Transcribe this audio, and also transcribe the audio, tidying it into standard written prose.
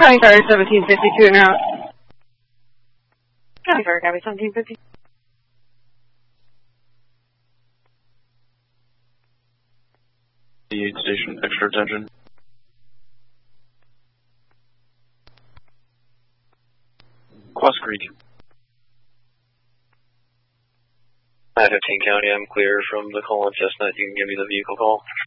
County Fire 1752 and out. County Fire, copy 1750. The station, extra attention. Quest Creek. 15 County, I'm clear from the call on Chestnut. You can give me the vehicle call.